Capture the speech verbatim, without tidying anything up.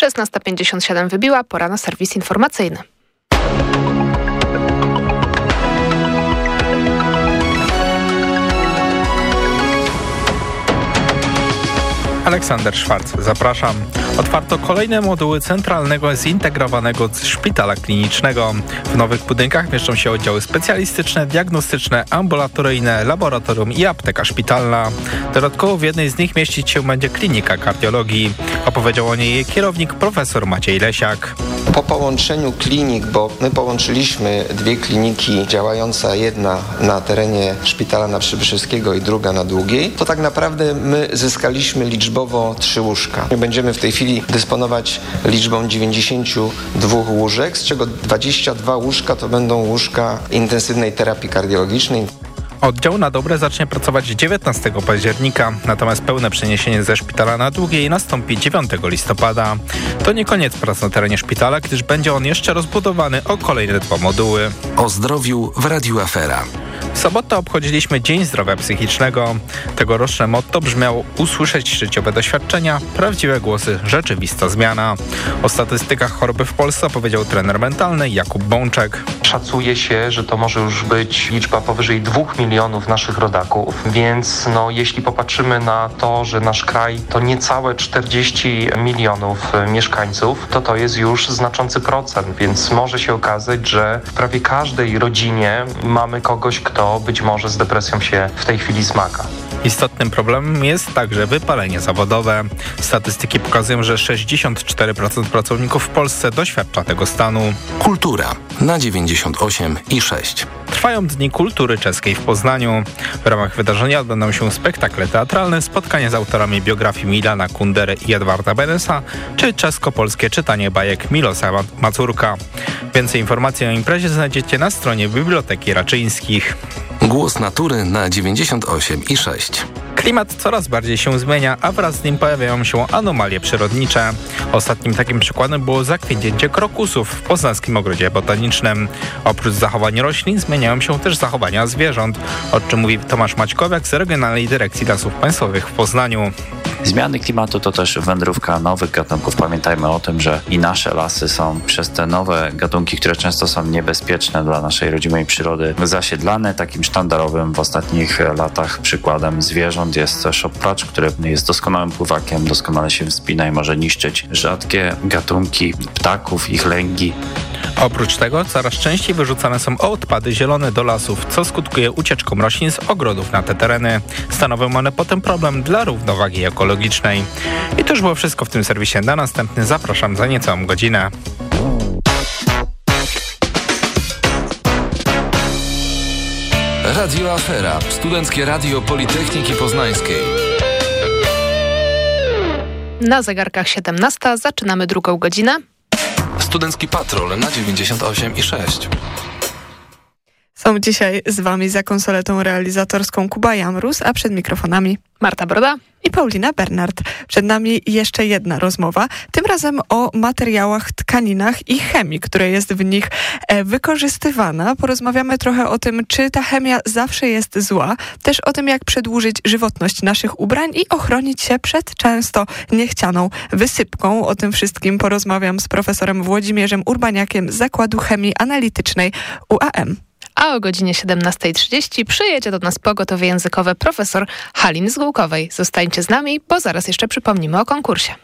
szesnasta pięćdziesiąt siedem wybiła, pora na serwis informacyjny. Aleksander Szwarc, zapraszam. Otwarto kolejne moduły centralnego zintegrowanego szpitala klinicznego. W nowych budynkach mieszczą się oddziały specjalistyczne, diagnostyczne, ambulatoryjne, laboratorium i apteka szpitalna. Dodatkowo w jednej z nich mieścić się będzie klinika kardiologii. Opowiedział o niej jej kierownik profesor Maciej Lesiak. Po połączeniu klinik, bo my połączyliśmy dwie kliniki działające, jedna na terenie szpitala na Przybyszewskiego i druga na Długiej, to tak naprawdę my zyskaliśmy liczbowo trzy łóżka. Będziemy w tej chwili dysponować liczbą dziewięćdziesięciu dwóch łóżek, z czego dwadzieścia dwa łóżka to będą łóżka intensywnej terapii kardiologicznej. Oddział na Dobre zacznie pracować dziewiętnastego października, natomiast pełne przeniesienie ze szpitala na Długiej nastąpi dziewiątego listopada. To nie koniec prac na terenie szpitala, gdyż będzie on jeszcze rozbudowany o kolejne dwa moduły. O zdrowiu w Radiu Afera. W sobotę obchodziliśmy Dzień Zdrowia Psychicznego. Tegoroczne motto brzmiało: usłyszeć życiowe doświadczenia, prawdziwe głosy, rzeczywista zmiana. O statystykach choroby w Polsce opowiedział trener mentalny Jakub Bączek. Szacuje się, że to może już być liczba powyżej dwóch milionów naszych rodaków, więc no, jeśli popatrzymy na to, że nasz kraj to niecałe czterdzieści milionów mieszkańców, to to jest już znaczący procent, więc może się okazać, że w prawie każdej rodzinie mamy kogoś, kto być może z depresją się w tej chwili zmaga. Istotnym problemem jest także wypalenie zawodowe. Statystyki pokazują, że sześćdziesiąt cztery procent pracowników w Polsce doświadcza tego stanu. Kultura na dziewięćdziesiąt osiem i sześć. Trwają Dni Kultury Czeskiej w Poznaniu. W ramach wydarzenia odbędą się spektakle teatralne, spotkania z autorami biografii Milana Kundery i Edwarda Benesa, czy czesko-polskie czytanie bajek Milosa Mazurka. Więcej informacji o imprezie znajdziecie na stronie Biblioteki Raczyńskich. Głos natury na dziewięćdziesiąt osiem i sześć. Klimat coraz bardziej się zmienia, a wraz z nim pojawiają się anomalie przyrodnicze. Ostatnim takim przykładem było zakwinięcie krokusów w Poznańskim Ogrodzie Botanicznym. Oprócz zachowań roślin zmieniają się też zachowania zwierząt, o czym mówi Tomasz Maćkowiak z Regionalnej Dyrekcji Lasów Państwowych w Poznaniu. Zmiany klimatu to też wędrówka nowych gatunków. Pamiętajmy o tym, że i nasze lasy są przez te nowe gatunki, które często są niebezpieczne dla naszej rodzimej przyrody, zasiedlane. Takim sztandarowym w ostatnich latach przykładem zwierząt jest szopacz, który jest doskonałym pływakiem, doskonale się wspina i może niszczyć rzadkie gatunki ptaków, ich lęgi. Oprócz tego coraz częściej wyrzucane są odpady zielone do lasów, co skutkuje ucieczką roślin z ogrodów na te tereny. Stanowią one potem problem dla równowagi ekologicznej. I to już było wszystko w tym serwisie. Na następny zapraszam za niecałą godzinę. Radio Afera. Studenckie Radio Politechniki Poznańskiej. Na zegarkach siedemnasta zaczynamy drugą godzinę. Studencki Patrol na dziewięćdziesiąt osiem i sześć. Są dzisiaj z wami za konsoletą realizatorską Kuba Jamrus, a przed mikrofonami Marta Broda i Paulina Bernard. Przed nami jeszcze jedna rozmowa, tym razem o materiałach, tkaninach i chemii, która jest w nich e, wykorzystywana. Porozmawiamy trochę o tym, czy ta chemia zawsze jest zła, też o tym, jak przedłużyć żywotność naszych ubrań i ochronić się przed często niechcianą wysypką. O tym wszystkim porozmawiam z profesorem Włodzimierzem Urbaniakiem z Zakładu Chemii Analitycznej U A M. A o godzinie siedemnasta trzydzieści przyjedzie do nas pogotowie językowe profesor Halin z Główkowej. Zostańcie z nami, bo zaraz jeszcze przypomnimy o konkursie.